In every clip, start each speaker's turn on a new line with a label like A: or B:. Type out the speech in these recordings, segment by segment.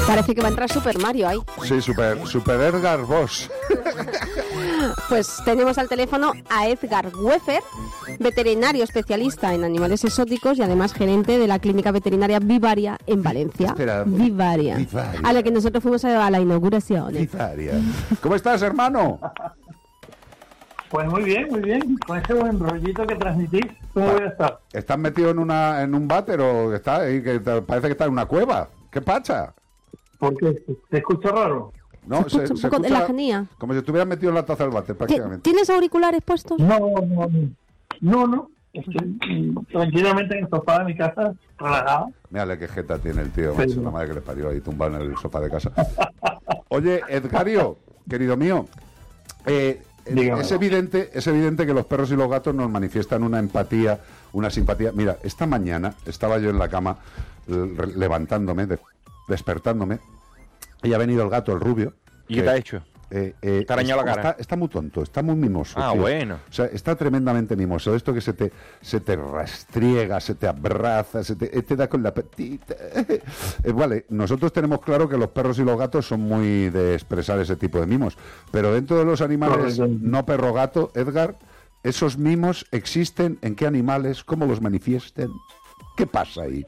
A: Parece que va a entrar Super Mario ahí.
B: Sí, Super Edgar Bosch.
A: Pues tenemos al teléfono a Edgar Weffer, veterinario especialista en animales exóticos y además gerente de la clínica veterinaria Vivaria en Valencia.
B: Espera,
A: Vivaria. A la que nosotros fuimos a la inauguración.
B: Vivaria. ¿Cómo estás, hermano?
C: Pues muy bien, con ese buen rollito que transmitís, ¿cómo voy a estar?
B: ¿Estás metido en un váter o está ahí, que parece que está en una cueva? ¿Qué pacha?
C: Porque te escucho raro.
B: No, se
A: un poco
B: escucha
A: de la genía.
B: como si estuvieras metido en la taza del váter, prácticamente.
A: ¿Tienes auriculares puestos?
C: No. Estoy tranquilamente en el sofá de mi casa, relajado.
B: Mírale qué jeta tiene el tío, macho, la madre que le parió ahí tumbado en el sofá de casa. Oye, Edgario, querido mío, es evidente que los perros y los gatos nos manifiestan una empatía, una simpatía. Mira, esta mañana estaba yo en la cama levantándome, despertándome, y ha venido el gato, el rubio.
D: ¿Y qué te ha hecho? ¿Te ha arañado la cara?
B: Está muy tonto, está muy mimoso.
D: Ah,
B: tío.
D: bueno.
B: O sea, está tremendamente mimoso. Esto que se te rastriega, se te abraza, te da con la patita. Vale, nosotros tenemos claro que los perros y los gatos son muy de expresar ese tipo de mimos. Pero dentro de los animales, no perro-gato, Edgar, ¿esos mimos existen? ¿En qué animales? ¿Cómo los manifiestan? ¿Qué pasa ahí?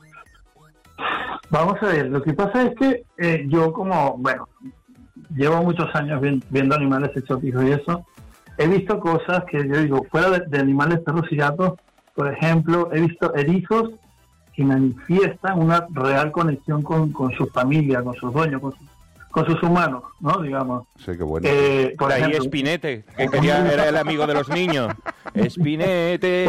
C: Vamos a ver, lo que pasa es que yo llevo muchos años viendo animales exóticos y eso, he visto cosas que yo digo, fuera de animales, perros y gatos, por ejemplo, he visto erizos que manifiestan una real conexión con su familia, con sus dueños, con sus humanos, ¿no? Digamos.
B: Sí, qué bueno.
C: Por
D: ahí
C: ejemplo,
D: Espinete, que era el amigo de los niños. Espinete.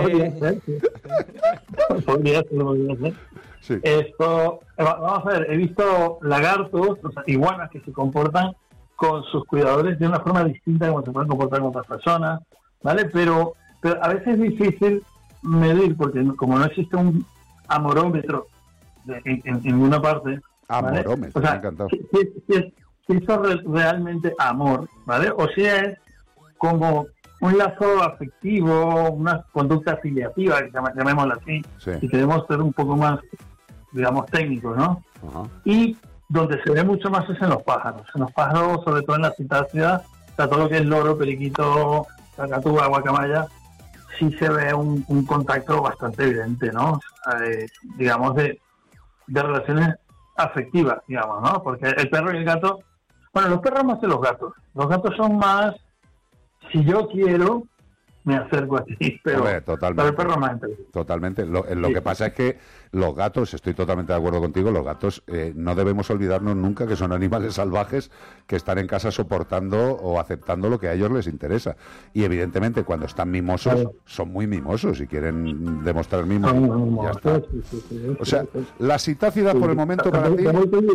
C: Podría ser.
B: Sí.
C: Esto, vamos a ver, he visto lagartos, o sea, iguanas que se comportan con sus cuidadores de una forma distinta de como se pueden comportar con otras personas, ¿vale? Pero a veces es difícil medir, porque como no existe un amorómetro en ninguna parte, ¿vale?
B: Amorómetro,
C: o sea,
B: me ha encantado.
C: si eso es realmente amor, ¿vale? O si es como un lazo afectivo, una conducta afiliativa, llamémosla así,
B: Sí.
C: y queremos ser un poco más, digamos, técnicos, ¿no?
B: Ajá.
C: Y donde se ve mucho más es en los pájaros. En los pájaros, sobre todo en la citácea, o sea, todo lo que es loro, periquito, cacatúa, guacamaya, sí se ve un contacto bastante evidente, ¿no? Digamos, de relaciones afectivas, digamos, ¿no? Porque el perro y el gato, bueno, los perros más que los gatos. Los gatos son más, si yo quiero, me acerco a ti, pero,
B: Hombre, totalmente.
C: pero el perro más inteligente.
B: Totalmente. Lo
C: Sí.
B: que pasa es que los gatos, estoy totalmente de acuerdo contigo, los gatos no debemos olvidarnos nunca que son animales salvajes que están en casa soportando o aceptando lo que a ellos les interesa. Y evidentemente cuando están mimosos,
C: Claro.
B: son muy mimosos y quieren demostrar mimos.
C: Son
B: Ya está.
C: sí.
B: O sea, la citácida por el momento para ti...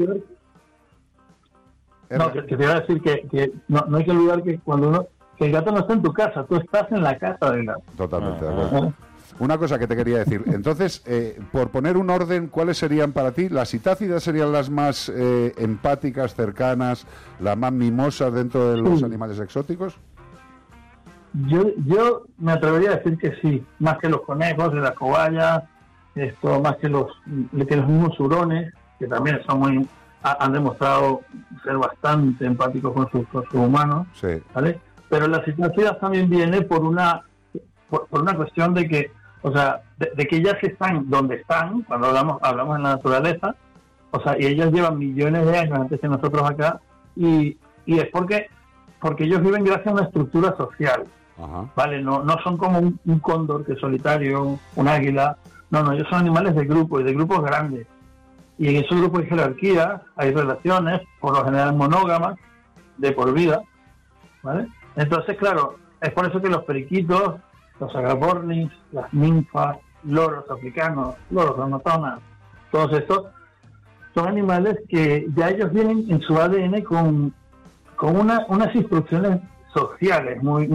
C: No, que te iba a decir que no hay que olvidar que cuando que el gato no está en tu casa, tú estás en la casa del gato.
B: Totalmente de acuerdo. Una cosa que te quería decir. Entonces, por poner un orden, ¿cuáles serían para ti? ¿Las citácidas serían las más empáticas, cercanas, las más mimosas dentro de los animales exóticos?
C: Yo me atrevería a decir que sí, más que los conejos, de las cobayas, más que los mismos hurones, que también son han demostrado ser bastante empáticos con sus humanos,
B: Sí.
C: ¿vale? Pero las citácidas también viene por una cuestión de que, o sea, de que ellas están donde están, cuando hablamos en la naturaleza, o sea, y ellas llevan millones de años antes que nosotros acá, y es porque ellos viven gracias a una estructura social,
B: Ajá.
C: ¿vale? No son como un cóndor que es solitario, un águila, no, ellos son animales de grupo y de grupos grandes. Y en esos grupos hay jerarquía, hay relaciones, por lo general monógamas, de por vida, ¿vale? Entonces, claro, es por eso que los periquitos, los agapornis, las ninfas, loros africanos, loros amazonas, todos estos, son animales que ya ellos vienen en su ADN con unas instrucciones sociales muy